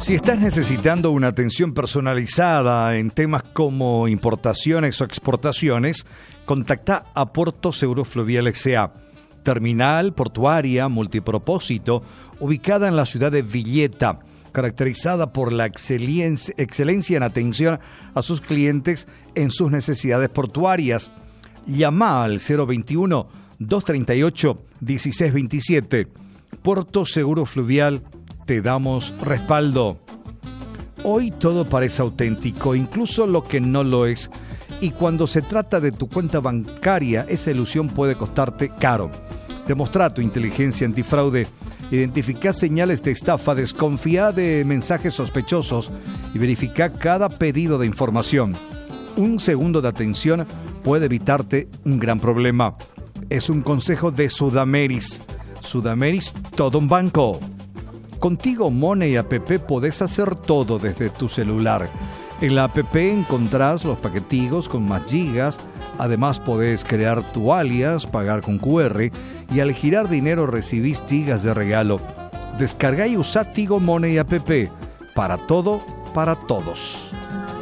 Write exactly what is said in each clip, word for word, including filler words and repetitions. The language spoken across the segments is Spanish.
Si estás necesitando una atención personalizada en temas como importaciones o exportaciones, contacta a Puerto Seguro Fluvial S A Terminal portuaria multipropósito, ubicada en la ciudad de Villeta, caracterizada por la excelencia, excelencia en atención a sus clientes en sus necesidades portuarias. Llama al cero veintiuno, doscientos treinta y ocho, dieciséis veintisiete. Puerto Seguro Fluvial, te damos respaldo. Hoy todo parece auténtico, incluso lo que no lo es. Y cuando se trata de tu cuenta bancaria, esa ilusión puede costarte caro. Demostra tu inteligencia antifraude. Identifica señales de estafa, desconfía de mensajes sospechosos y verifica cada pedido de información. Un segundo de atención puede evitarte un gran problema. Es un consejo de Sudameris. Sudameris, todo un banco. Contigo Money App podés hacer todo desde tu celular. En la app encontrás los paquetigos con más gigas. Además podés crear tu alias, pagar con cu erre y al girar dinero recibís gigas de regalo. Descarga y usa Tigo Money App. Para todo, para todos.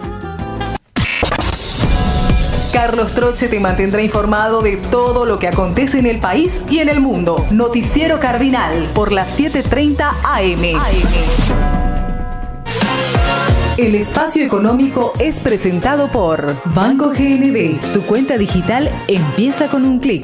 Carlos Troche te mantendrá informado de todo lo que acontece en el país y en el mundo. Noticiero Cardinal por las siete treinta a eme. El espacio económico es presentado por Banco G N B. Tu cuenta digital empieza con un clic.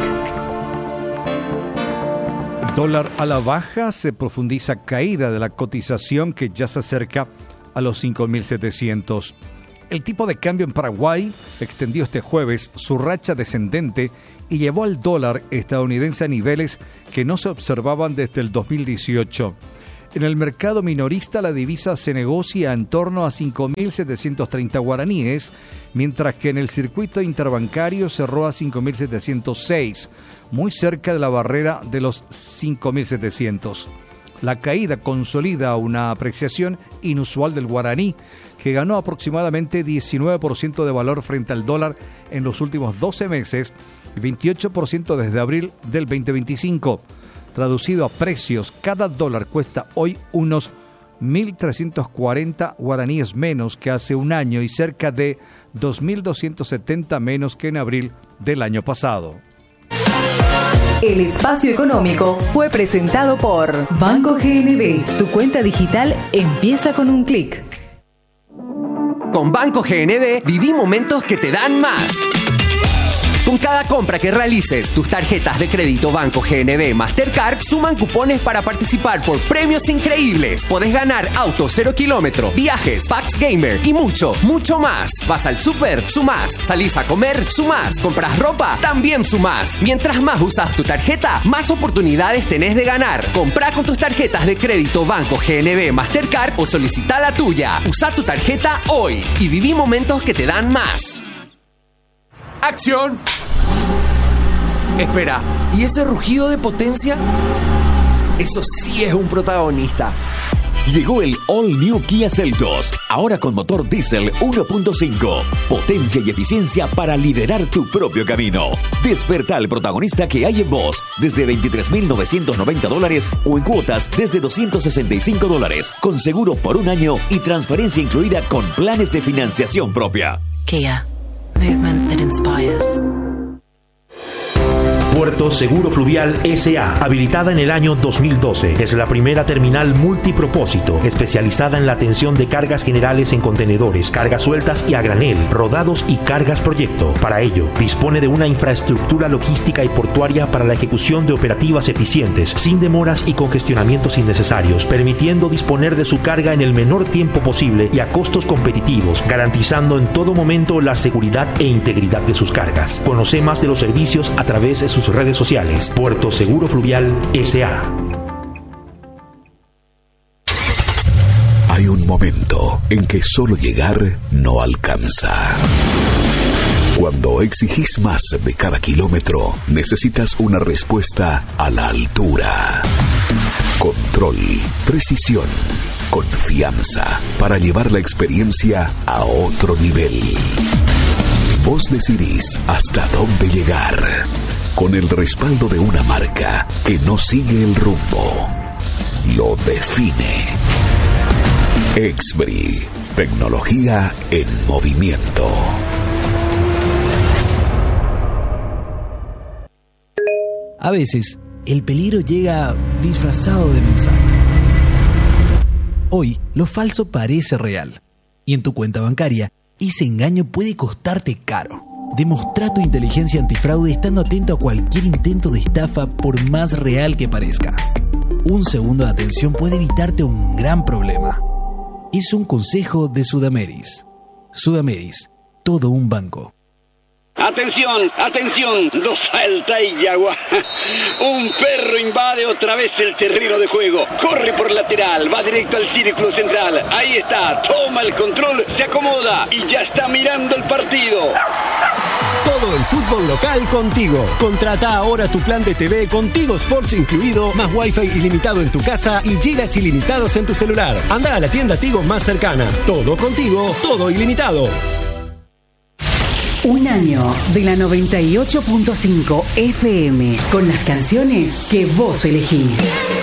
Dólar a la baja, se profundiza caída de la cotización que ya se acerca a los cinco mil setecientos. El tipo de cambio en Paraguay extendió este jueves su racha descendente y llevó al dólar estadounidense a niveles que no se observaban desde el dos mil dieciocho. En el mercado minorista la divisa se negocia en torno a cinco mil setecientos treinta guaraníes, mientras que en el circuito interbancario cerró a cinco mil setecientos seis, muy cerca de la barrera de los cinco mil setecientos. La caída consolida una apreciación inusual del guaraní, que ganó aproximadamente diecinueve por ciento de valor frente al dólar en los últimos doce meses y veintiocho por ciento desde abril del veinte veinticinco. Traducido a precios, cada dólar cuesta hoy unos mil trescientos cuarenta guaraníes menos que hace un año y cerca de dos mil doscientos setenta menos que en abril del año pasado. El espacio económico fue presentado por Banco G N B. Tu cuenta digital empieza con un clic. Con Banco G N B viví momentos que te dan más. Con cada compra que realices, tus tarjetas de crédito Banco G N B Mastercard suman cupones para participar por premios increíbles. Podés ganar autos cero kilómetro, viajes, packs gamer y mucho, mucho más. Vas al súper, sumás. Salís a comer, sumás. Compras ropa, también sumás. Mientras más usas tu tarjeta, más oportunidades tenés de ganar. Comprá con tus tarjetas de crédito Banco G N B Mastercard o solicita la tuya. Usa tu tarjeta hoy y viví momentos que te dan más. ¡Acción! Espera, ¿y ese rugido de potencia? Eso sí es un protagonista. Llegó el All New Kia Seltos, ahora con motor diésel uno punto cinco. Potencia y eficiencia para liderar tu propio camino. Desperta al protagonista que hay en vos desde veintitrés mil novecientos noventa dólares o en cuotas desde doscientos sesenta y cinco dólares, con seguro por un año y transferencia incluida con planes de financiación propia. Kia. Movement that inspires. Puerto Seguro Fluvial S A, habilitada en el año dos mil doce. Es la primera terminal multipropósito, especializada en la atención de cargas generales en contenedores, cargas sueltas y a granel, rodados y cargas proyecto. Para ello, dispone de una infraestructura logística y portuaria para la ejecución de operativas eficientes, sin demoras y congestionamientos innecesarios, permitiendo disponer de su carga en el menor tiempo posible y a costos competitivos, garantizando en todo momento la seguridad e integridad de sus cargas. Conoce más de los servicios a través de sus redes sociales. Puerto Seguro Fluvial S A. Hay un momento en que solo llegar no alcanza. Cuando exigís más de cada kilómetro, necesitas una respuesta a la altura. Control, precisión, confianza para llevar la experiencia a otro nivel. Vos decidís hasta dónde llegar. Con el respaldo de una marca que no sigue el rumbo, lo define. Exbri, tecnología en movimiento. A veces, el peligro llega disfrazado de mensaje. Hoy, lo falso parece real. Y en tu cuenta bancaria, ese engaño puede costarte caro. Demostra tu inteligencia antifraude estando atento a cualquier intento de estafa, por más real que parezca. Un segundo de atención puede evitarte un gran problema. Es un consejo de Sudameris. Sudameris, todo un banco. Atención, atención, no falta y yagua. Un perro invade otra vez el terreno de juego. Corre por lateral, va directo al círculo central. Ahí está, toma el control, se acomoda y ya está mirando el partido. Todo el fútbol local contigo. Contrata ahora tu plan de T V con Tigo Sports incluido, más wifi ilimitado en tu casa y gigas ilimitados en tu celular. Anda a la tienda Tigo más cercana. Todo contigo, todo ilimitado. Un año de la noventa y ocho punto cinco F M con las canciones que vos elegís.